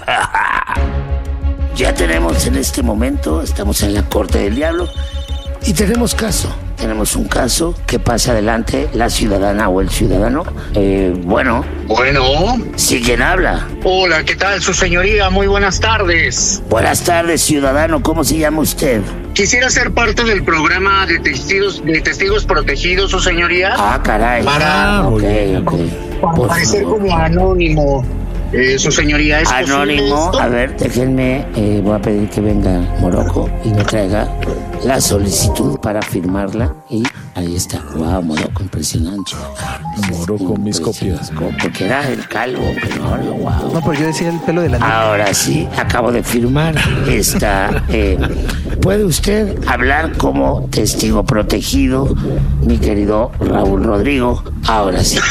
Ya tenemos en este momento, estamos en la corte del diablo y tenemos caso. Tenemos un caso que pasa adelante la ciudadana o el ciudadano. Bueno. ¿Sí, quién habla? Hola, ¿qué tal, su señoría? Muy buenas tardes. Buenas tardes, ciudadano. ¿Cómo se llama usted? Quisiera ser parte del programa de testigos protegidos, su señoría. Ah, caray. Para parecer como anónimo. Su señoría, ¿es anónimo? A ver, déjenme, voy a pedir que venga Morocco y me traiga la solicitud para firmarla. Y ahí está. Wow, Morocco, impresionante. Morocco, mis copias. Porque era el calvo, pero ahora, wow. No, porque yo decía el pelo de la niña. Ahora sí, acabo de firmar esta. ¿Puede usted hablar como testigo protegido, mi querido Raúl Rodrigo? Ahora sí.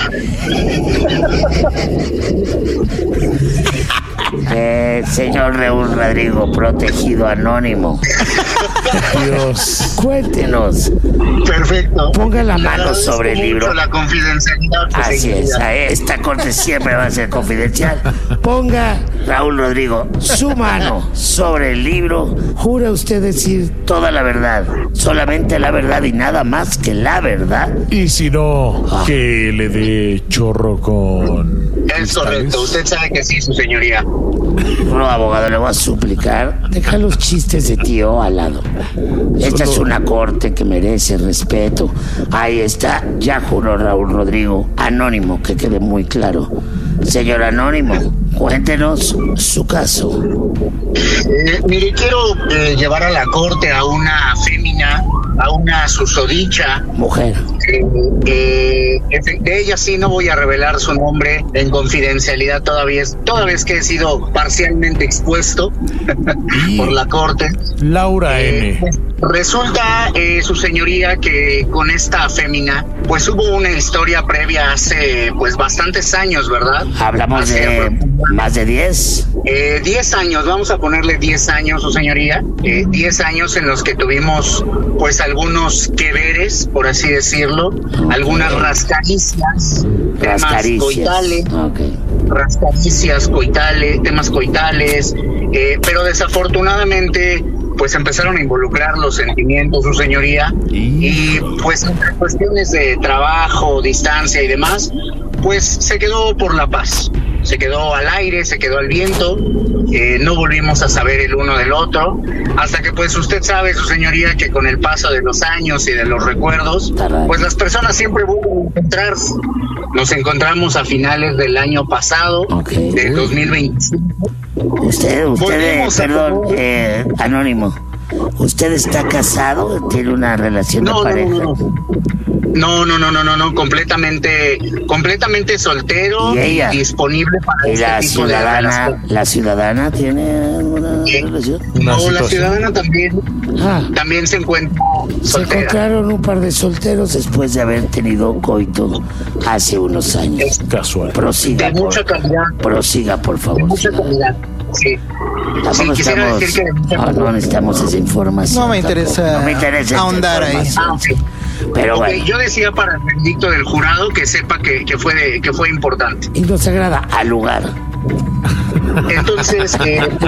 Señor Raúl Rodrigo, protegido anónimo. Dios. Cuéntenos. Perfecto. Ponga la mano sobre el libro. La confidencialidad. Así es, esta corte siempre va a ser confidencial. Ponga, Raúl Rodrigo, su mano sobre el libro. ¿Jura usted decir toda la verdad, solamente la verdad y nada más que la verdad? Y si no, que le dé chorro con... Es correcto, usted sabe que sí, su señoría. No, abogado, le voy a suplicar, deja los chistes de tío al lado. Esta es una corte que merece respeto. Ahí está, ya juró Raúl Rodrigo, anónimo, que quede muy claro. Señor anónimo, cuéntenos su caso. Mire, quiero llevar a la corte a una fémina, a una susodicha. Mujer. De ella sí no voy a revelar su nombre en confidencialidad toda vez que he sido parcialmente expuesto por la corte. Laura N. Resulta, su señoría, que con esta fémina pues hubo una historia previa hace pues bastantes años, ¿verdad? Hablamos de más de 10. 10 años, vamos a ponerle 10 años, su señoría. 10 años en los que tuvimos pues algunos que veres, por así decirlo, algunas rascaricias, temas coitales, rascaricias coitales, temas coitales, pero desafortunadamente pues empezaron a involucrar los sentimientos, su señoría, y pues entre cuestiones de trabajo, distancia y demás, pues se quedó por la paz. Se quedó al aire, se quedó al viento, no volvimos a saber el uno del otro, hasta que pues usted sabe, su señoría, que con el paso de los años y de los recuerdos, pues las personas siempre vuelven a encontrarse. Nos encontramos a finales del año pasado, del 2025. Usted, perdón, anónimo, ¿usted está casado? ¿Tiene una relación de pareja? No, completamente soltero y disponible para este tipo de relación. ¿La ciudadana tiene alguna relación? No, la ciudadana también se encuentra soltera. Se encontraron un par de solteros después de haber tenido coito hace unos años. Casual. Prosiga, de mucha calidad. Prosiga, por favor. De mucha calidad, sí. Tampoco no necesitamos esa información. No me interesa ahondar ahí. Pero bueno. Yo decía para el veredicto del jurado que sepa que fue importante. Y nos agrada al lugar. Entonces,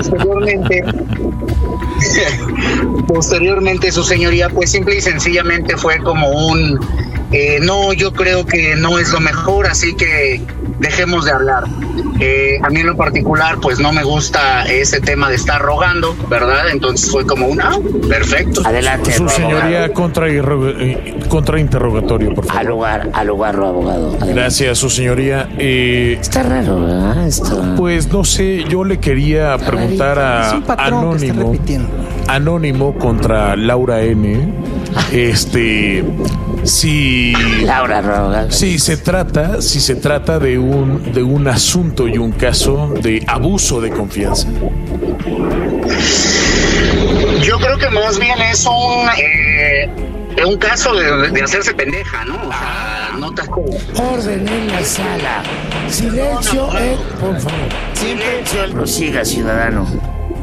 posteriormente, su señoría, pues simple y sencillamente fue como un no, yo creo que no es lo mejor, así que dejemos de hablar. A mí en lo particular, pues no me gusta ese tema de estar rogando, ¿verdad? Entonces fue como perfecto. Adelante, su señoría, contrainterrogatorio, por favor. Al lugar, abogado. Adelante. Gracias, su señoría. Está raro, ¿verdad? Pues no sé, yo le quería preguntar a Anónimo contra Laura N. Si se trata de un asunto y un caso de abuso de confianza. Yo creo que más bien es un caso de hacerse pendeja, ¿no? O sea, notas como... Orden en la sala. Silencio, por favor. Silencio. Prosiga, ciudadano.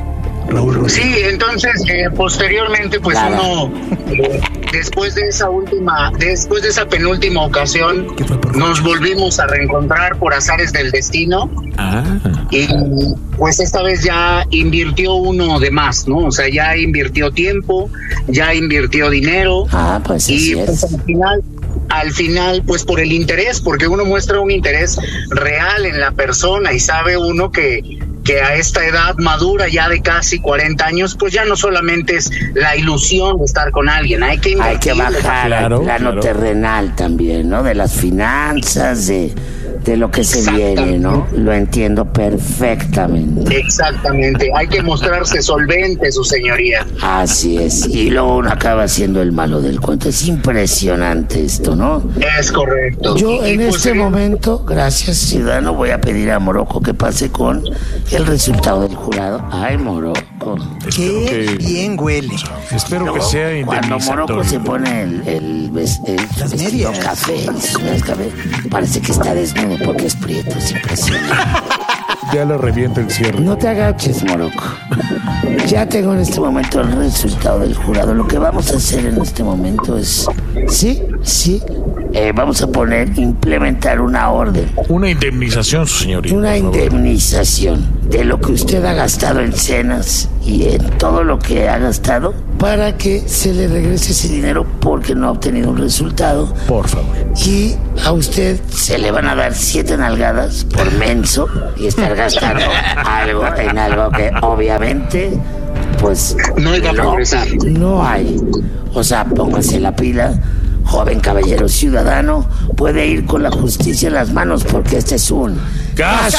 Raúl Rodríguez. Sí, entonces posteriormente pues uno después de esa penúltima ocasión nos volvimos a reencontrar por azares del destino. Y pues esta vez ya invirtió uno de más, ¿no? O sea, ya invirtió tiempo, ya invirtió dinero. Pues y así pues es. al final, pues por el interés, porque uno muestra un interés real en la persona y sabe uno que a esta edad madura ya de casi 40 años, pues ya no solamente es la ilusión de estar con alguien, hay que bajar al plano terrenal también, ¿no? De las finanzas, de lo que se viene, ¿no? Lo entiendo perfectamente. Exactamente, hay que mostrarse solvente, su señoría. Así es, y luego uno acaba siendo el malo del cuento. Es impresionante esto, ¿no? Es correcto. Yo en este momento, gracias, ciudadano, voy a pedir a Morocco que pase con el resultado del jurado. Ay, Morocco. Qué bien huele. Espero que sea cuando indemnizatorio. Morocco se pone el vestido café, parece que está desnudo porque es prieto, es impresionante. Ya le revienta el cierre. No te agaches, Morocco. Ya tengo en este momento el resultado del jurado. Lo que vamos a hacer en este momento es... Sí. Vamos a implementar una orden. Una indemnización, su señoría. Una indemnización de lo que usted ha gastado en cenas y en todo lo que ha gastado para que se le regrese ese dinero porque no ha obtenido un resultado. Por favor. Y a usted se le van a dar 7 nalgadas por menso y estar gastando en algo que obviamente pues no iba a progresar. No hay. O sea, póngase la pila. Joven caballero ciudadano, puede ir con la justicia en las manos porque este es un...